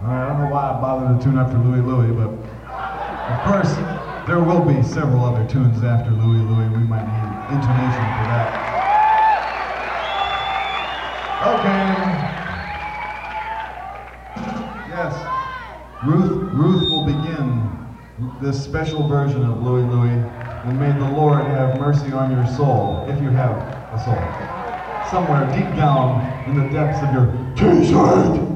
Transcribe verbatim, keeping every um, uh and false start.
All right, I don't know why I bothered to tune after Louie Louie, but of course, there will be several other tunes after Louie Louie. We might need intonation for that. Okay. Yes. Ruth, Ruth will begin this special version of Louie Louie, and may the Lord have mercy on your soul, if you have a soul, somewhere deep down in the depths of your t-shirt.